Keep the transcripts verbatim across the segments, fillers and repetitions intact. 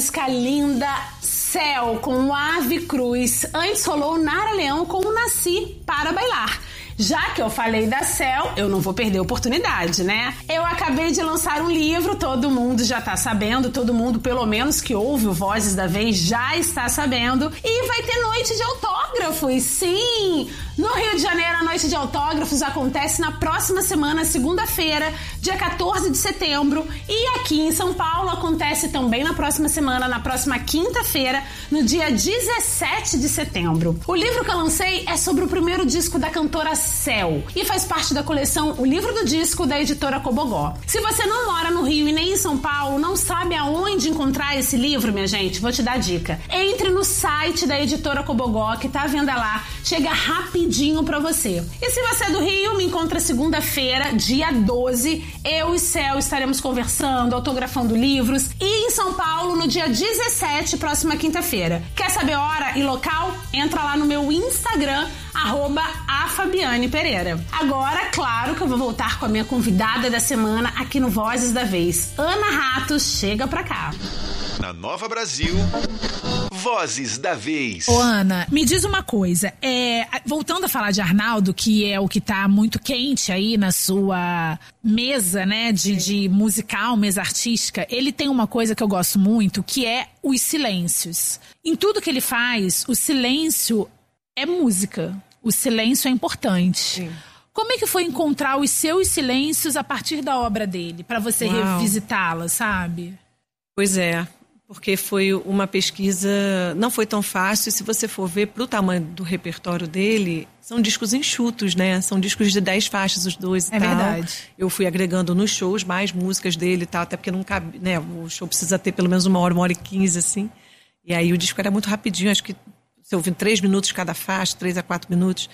música linda Céu com o Ave Cruz. Antes rolou Nara Leão com o Nasci para Bailar. Já que eu falei da Céu, eu não vou perder a oportunidade, né? Eu acabei de lançar um livro, todo mundo já tá sabendo, todo mundo, pelo menos que ouve o Vozes da Vez, já está sabendo. E vai ter noite de autógrafos, sim! No Rio de Janeiro, a noite de autógrafos acontece na próxima semana, segunda-feira, dia quatorze de setembro. E aqui em São Paulo acontece também na próxima semana, na próxima quinta-feira, no dia dezessete de setembro. O livro que eu lancei é sobre o primeiro disco da cantora Céu e faz parte da coleção O Livro do Disco da editora Cobogó. Se você não mora no Rio e nem em São Paulo, não sabe aonde encontrar esse livro, minha gente, vou te dar dica. Entre no site da editora Cobogó, que tá à venda lá, chega rapidinho pra você. E se você é do Rio, me encontra segunda-feira, dia doze, eu e Céu estaremos conversando, autografando livros. E em São Paulo, no dia dezessete, próxima quinta-feira. Quer saber hora e local? Entra lá no meu Instagram, arroba a Fabiane Pereira. Agora, claro que eu vou voltar com a minha convidada da semana aqui no Vozes da Vez. Ana Ratos, chega pra cá. Na Nova Brasil, Vozes da Vez. Ô Ana, me diz uma coisa, é, voltando a falar de Arnaldo, que é o que tá muito quente aí na sua mesa, né, de, de musical, mesa artística, ele tem uma coisa que eu gosto muito, que é os silêncios. Em tudo que ele faz, o silêncio é música. O silêncio é importante. Sim. Como é que foi encontrar os seus silêncios a partir da obra dele, para você Uau. revisitá-la, sabe? Pois é, porque foi uma pesquisa, não foi tão fácil. Se você for ver pro tamanho do repertório dele, são discos enxutos, né? São discos de dez faixas, os dois e é tal. É verdade. Eu fui agregando nos shows mais músicas dele e tal, até porque não cabe, né? O show precisa ter pelo menos uma hora, uma hora e quinze, assim. E aí o disco era muito rapidinho, acho que você ouviu três minutos cada faixa, três a quatro minutos.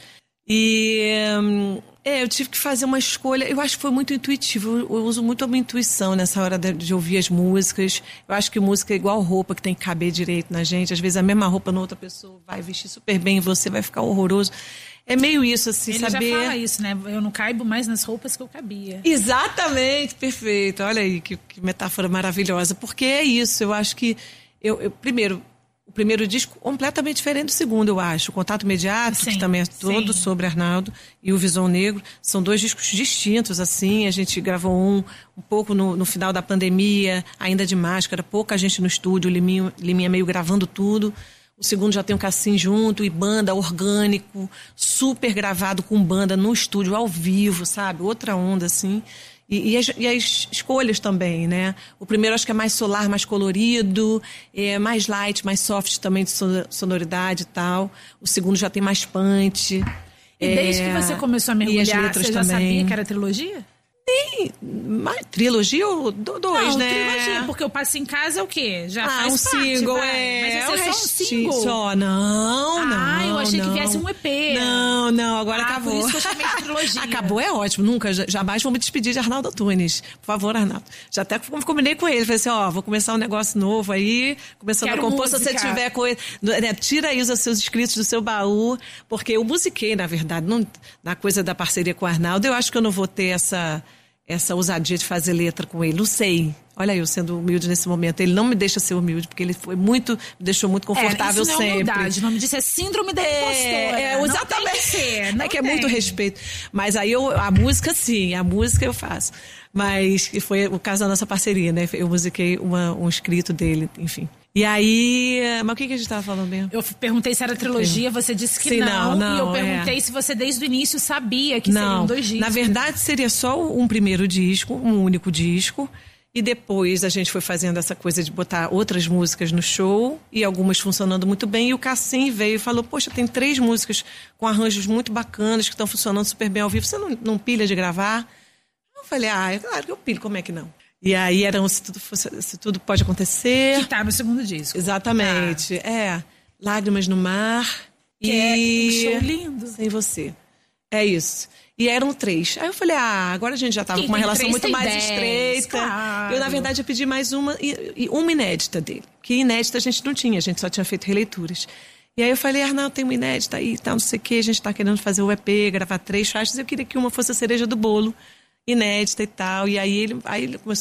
E é, eu tive que fazer uma escolha. Eu acho que foi muito intuitivo. Eu uso muito a minha intuição nessa hora de, de ouvir as músicas. Eu acho que música é igual roupa, que tem que caber direito na gente. Às vezes a mesma roupa na outra pessoa vai vestir super bem e você vai ficar horroroso. É meio isso, assim, Ele saber... Ele já fala isso, né? Eu não caibo mais nas roupas que eu cabia. Exatamente, perfeito. Olha aí, que, que metáfora maravilhosa. Porque é isso, eu acho que... Eu, eu, primeiro... O primeiro disco completamente diferente do segundo, eu acho. O Contato Imediato, sim, que também é todo sim. sobre Arnaldo, e o Visão Negro. São dois discos distintos, assim. A gente gravou um um pouco no, no final da pandemia, ainda de máscara, pouca gente no estúdio, o Liminha, Liminha meio gravando tudo. O segundo já tem o Cassim junto, e banda, orgânico, super gravado com banda no estúdio, ao vivo, sabe? Outra onda, assim. E, e, as, e as escolhas também, né? O primeiro acho que é mais solar, mais colorido, é mais light, mais soft também de sonoridade e tal. O segundo já tem mais punch. E é, desde que você começou a mergulhar, você já também. sabia que era trilogia? Sim, mas trilogia ou dois, não, né? trilogia, porque o Passo em Casa é o quê? Já ah, faz um parte, single, vai. é. Mas esse é, é só um single. Só, não, não. Ah, eu achei não. que viesse um E P. Não, não, agora ah, acabou. Por isso que eu chamei de trilogia. Acabou, é ótimo. Nunca, jamais vou me despedir de Arnaldo Antunes. Por favor, Arnaldo. Já até combinei com ele. Falei assim, ó, vou começar um negócio novo aí, começando Quero a compor. música. Se você tiver coisa, né, tira aí os seus escritos do seu baú, porque eu musiquei, na verdade, não, na coisa da parceria com o Arnaldo, eu acho que eu não vou ter essa... essa ousadia de fazer letra com ele. Não sei. Olha eu sendo humilde nesse momento. Ele não me deixa ser humilde, porque ele foi muito, me deixou muito confortável é, isso sempre. Não é humildade, o nome disso é síndrome da impostora. É, é, exatamente. Não tem que ser, não é que é tem. muito respeito. Mas aí eu, a música sim, a música eu faço. Mas foi o caso da nossa parceria, né? Eu musiquei uma, um escrito dele, enfim. E aí... Mas o que, que a gente estava falando mesmo? Eu perguntei se era trilogia, você disse que Sim, não, não, não. E eu perguntei é. se você desde o início sabia que não, seriam dois discos. Na verdade, seria só um primeiro disco, um único disco. E depois a gente foi fazendo essa coisa de botar outras músicas no show. E algumas funcionando muito bem. E o Cassim veio e falou, poxa, tem três músicas com arranjos muito bacanas que estão funcionando super bem ao vivo. Você não, não pilha de gravar? Eu falei, ah, é claro que eu pilho, como é que não? E aí eram Se Tudo, Fosse, Se Tudo Pode Acontecer. Que tá no segundo disco. Exatamente. Ah. É. Lágrimas no Mar. Que e... é um show lindo. Sem Você. É isso. E eram três. Aí eu falei, ah, agora a gente já tava Quem com uma tem relação três, muito tem mais dez, estreita. Claro. Eu, na verdade, eu pedi mais uma, e, e uma inédita dele. Que inédita a gente não tinha, a gente só tinha feito releituras. E aí eu falei, Arnaldo, tem uma inédita aí, tal, não sei o quê, a gente tá querendo fazer o E P, gravar três faixas, eu queria que uma fosse a cereja do bolo, inédita e tal. E aí ele, aí ele começou.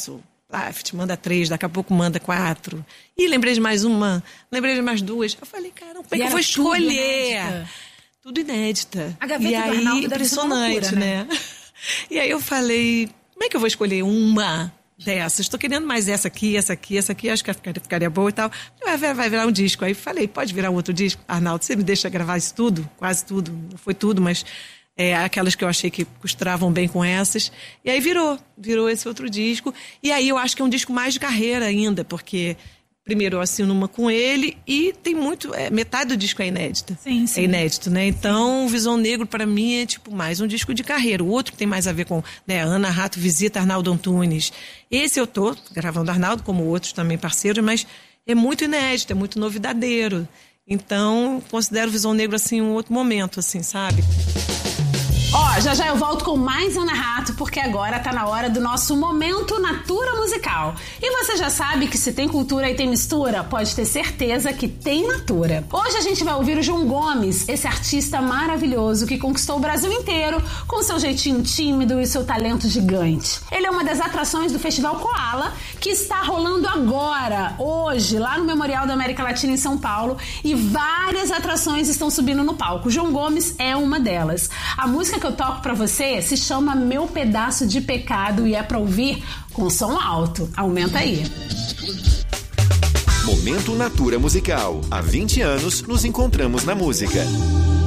plaf, te manda três, daqui a pouco manda quatro. E lembrei de mais uma, lembrei de mais duas. Eu falei, cara, como é que eu vou escolher? Tudo inédita. A gaveta e do aí, Arnaldo deve ser uma impressionante, loucura, né? né? E aí eu falei, como é que eu vou escolher uma dessas? Estou querendo mais essa aqui, essa aqui, essa aqui, acho que ficaria, ficaria boa e tal. Vai, vai virar um disco. Aí falei, pode virar outro disco? Arnaldo, você me deixa gravar isso tudo? Quase tudo. Não foi tudo, mas é, aquelas que eu achei que costuravam bem com essas. E aí virou, virou esse outro disco. E aí eu acho que é um disco mais de carreira ainda, porque primeiro eu assino uma com ele e tem muito, é, metade do disco é inédita. Sim, sim. É inédito, né? Então, o Visão Negro para mim é tipo mais um disco de carreira. O outro que tem mais a ver com, né, Ana Rato visita Arnaldo Antunes. Esse eu tô gravando Arnaldo, como outros também parceiros, mas é muito inédito, é muito novidadeiro. Então, considero o Visão Negro assim um outro momento, assim, sabe? Ó, já já eu volto com mais Ana Rato, porque agora tá na hora do nosso Momento Natura Musical. E você já sabe que se tem cultura e tem mistura, pode ter certeza que tem Natura. Hoje a gente vai ouvir o João Gomes, esse artista maravilhoso que conquistou o Brasil inteiro com seu jeitinho tímido e seu talento gigante. Ele é uma das atrações do Festival Koala, que está rolando agora, hoje, lá no Memorial da América Latina em São Paulo, e várias atrações estão subindo no palco. O João Gomes é uma delas. A música que eu toco pra você se chama Meu Pedaço de Pecado e é pra ouvir com som alto. Aumenta aí. Momento Natura Musical. Há vinte anos nos encontramos na música.